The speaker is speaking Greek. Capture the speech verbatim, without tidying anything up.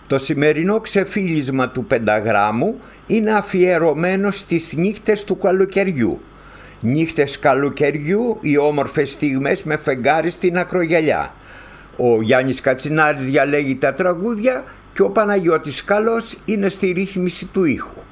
Το σημερινό ξεφύλισμα του πενταγράμμου είναι αφιερωμένο στις νύχτες του καλοκαιριού. Νύχτες καλοκαιριού, οι όμορφες στιγμές με φεγγάρι στην ακρογιαλιά. Ο Γιάννης Κατσινάρης διαλέγει τα τραγούδια και ο Παναγιώτης Καλός είναι στη ρύθμιση του ήχου.